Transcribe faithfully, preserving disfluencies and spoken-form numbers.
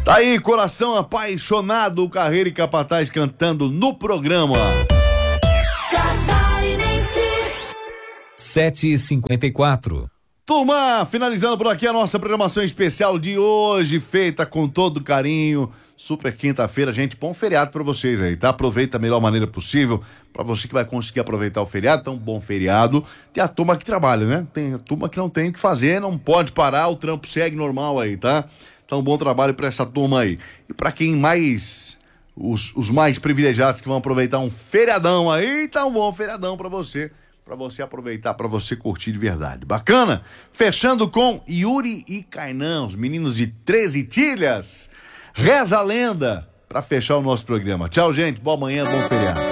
Tá aí, Coração Apaixonado, o Carreira e Capataz cantando no programa. sete e cinquenta e quatro. Turma, finalizando por aqui a nossa programação especial de hoje, feita com todo carinho. Super quinta-feira, gente, bom feriado pra vocês aí, tá? Aproveita da melhor maneira possível, pra você que vai conseguir aproveitar o feriado, então bom feriado. Tem a turma que trabalha, né? Tem a turma que não tem o que fazer, não pode parar, o trampo segue normal aí, tá? Então bom trabalho pra essa turma aí. E pra quem mais, os, os mais privilegiados que vão aproveitar um feriadão aí, tá um bom feriadão pra você. Pra você aproveitar, pra você curtir de verdade. Bacana? Fechando com Yuri e Kainan, os meninos de treze Tilhas. Reza a lenda pra fechar o nosso programa. Tchau, gente. Boa manhã, bom feriado.